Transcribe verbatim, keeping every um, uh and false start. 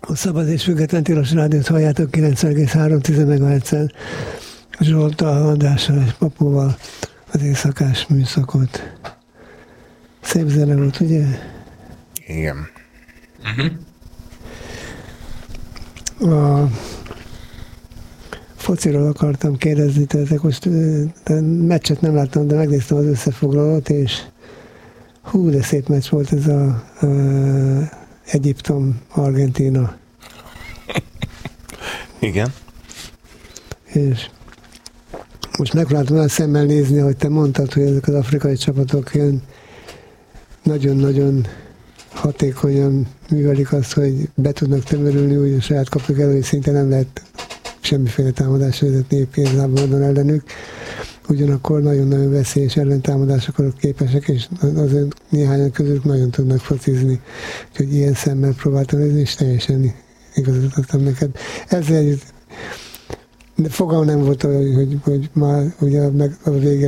A Szabad és Független Tilos Rádiót halljátok kilencven egész három megahertzen. Zsoltal, Andrással és Papóval az éjszakás műszakot. Szép zene volt, ugye? Igen. Uh-huh. A fociról akartam kérdezni, tehát most meccset nem láttam, de megnéztem az összefoglalót, és hú, de szép meccs volt ez a, a Egyiptom-Argentína. Igen. És most megpróbáltam el szemmel nézni, hogy te mondtad, hogy ezek az afrikai csapatok ilyen nagyon-nagyon hatékonyan művelik azt, hogy be tudnak tömörülni úgy a saját kapuk elő, hogy szinte nem lehet semmiféle támadás vezetni éppénzában ellenük. Ugyanakkor nagyon-nagyon veszélyes ellentámadásokra képesek, és azért néhányan közülük nagyon tudnak focizni. Úgyhogy ilyen szemmel próbáltam nézni, és teljesen igazat adtam neked. Ezzel együtt fogalm nem volt, hogy, hogy, hogy már ugye meg a vége